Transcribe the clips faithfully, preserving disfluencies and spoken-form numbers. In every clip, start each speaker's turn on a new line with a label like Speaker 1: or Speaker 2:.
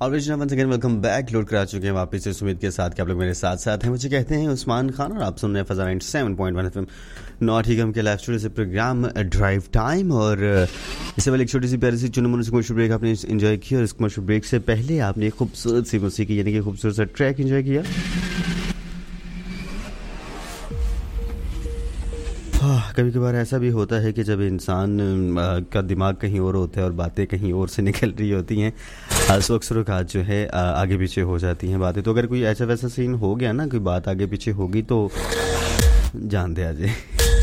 Speaker 1: Original once again welcome back. Load करा चुके हैं वापस से सुमित के साथ कि आप लोग मेरे साथ साथ हैं। मुझे कहते हैं उस्मान खान और आप सुन रहे हैं फजा ninety seven point one FM not ही कम के लाइव स्टूडियो से प्रोग्राम ड्राइव टाइम। और इससे पहले एक छोटी सी प्यारी सी चुनमुन सी कमर्शियल ब्रेक आपने एंजॉय किया और इस कमर्शियल ब्रेक से पहले आपने एक खूबसूरत सी मौसीकी यानी कि खूबसूरत सा ट्रैक एंजॉय किया। कभी कभार ऐसा भी होता है कि जब इंसान का दिमाग कहीं और होता है और बातें कहीं और से निकल रही होती हैं, अक्सर का जो है आगे पीछे हो जाती हैं बातें। तो अगर कोई ऐसा वैसा सीन हो गया ना, कोई बात आगे पीछे होगी तो जान दे आजे।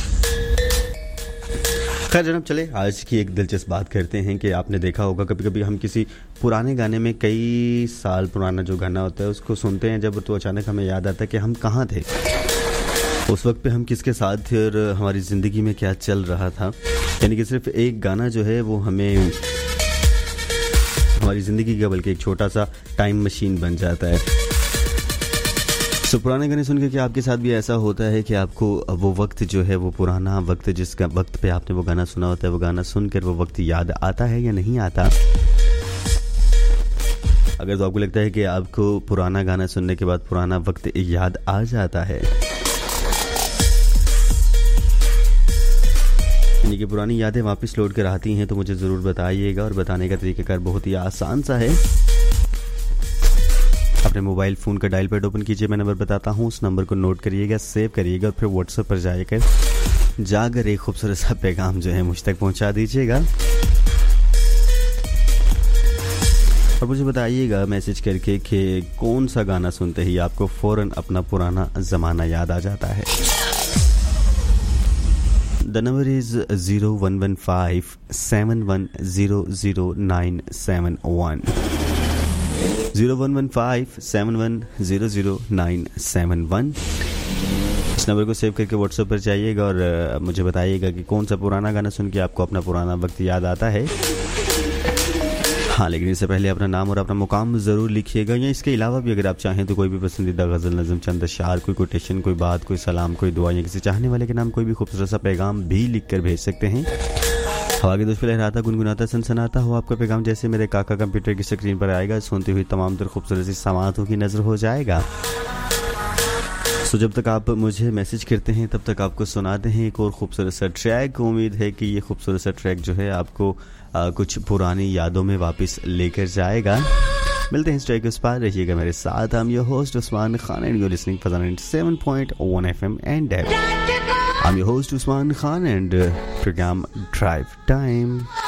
Speaker 1: खैर जनाब, चले आज की एक दिलचस्प बात करते हैं कि आपने देखा होगा कभी कभी हम किसी पुराने गाने में, कई साल पुराना जो गाना होता है उसको सुनते हैं जब, तो अचानक हमें याद आता है कि हम कहाँ थे उस वक्त पे, हम किसके साथ थे और हमारी ज़िंदगी में क्या चल रहा था। यानी कि सिर्फ एक गाना जो है वो हमें हमारी ज़िंदगी का बल्कि एक छोटा सा टाइम मशीन बन जाता है। तो पुराने गाने सुन के क्या आपके साथ भी ऐसा होता है कि आपको वो वक्त जो है, वो पुराना वक्त, जिसका वक्त पे आपने वो गाना सुना होता है, वो गाना सुनकर वो वक्त याद आता है या नहीं आता? अगर तो आपको लगता है कि आपको पुराना गाना सुनने के बाद पुराना वक्त याद आ जाता है, यानी कि पुरानी यादें वापस लौट कर आती हैं, तो मुझे ज़रूर बताइएगा। और बताने का तरीक़ाकार बहुत ही आसान सा है। अपने मोबाइल फ़ोन का डायल पैड ओपन कीजिए, मैं नंबर बताता हूँ, उस नंबर को नोट करिएगा, सेव करिएगा और फिर व्हाट्सएप पर जाकर जाकर एक खूबसूरत सा पैगाम जो है मुझ तक पहुँचा दीजिएगा और मुझे बताइएगा मैसेज करके कि कौन सा गाना सुनते ही आपको फ़ौरन अपना पुराना ज़माना याद आ जाता है। The number is zero one one five seven one zero zero nine seven one zero one one five seven one zero zero nine seven one। इस नंबर को सेव करके व्हाट्सएप पर जाइएगा और मुझे बताइएगा कि कौन सा पुराना गाना सुन के आपको अपना पुराना वक्त याद आता है। हाँ, लेकिन इससे पहले अपना नाम और अपना मुकाम ज़रूर लिखिएगा, या इसके अलावा भी अगर आप चाहें तो कोई भी पसंदीदा गज़ल, नज़म, चंद अशार, कोई कोटेशन, कोई बात, कोई सलाम, कोई दुआ या किसी चाहने वाले के नाम कोई भी खूबसूरत सा पैगाम भी लिख कर भेज सकते हैं। हवा के दोस्त पे लहराता, गुनगुनाता, सनसनाता हो आपका पैगाम जैसे मेरे काका कंप्यूटर की स्क्रीन पर आएगा, सुनती हुई तमाम तर खूबसूरत सी समातों की नज़र हो जाएगा। सो जब तक आप मुझे मैसेज करते हैं तब तक आपको सुनाते हैं एक और खूबसूरत सा ट्रैक। उम्मीद है कि ये खूबसूरत सा ट्रैक जो है आपको आ, कुछ पुरानी यादों में वापस लेकर जाएगा। मिलते हैं इस ट्रैक के उस पार, रहिएगा मेरे साथ। I am your host Usman Khan and you are listening फजा ninety seven point one FM and I am your host Usman Khan and programme drive time.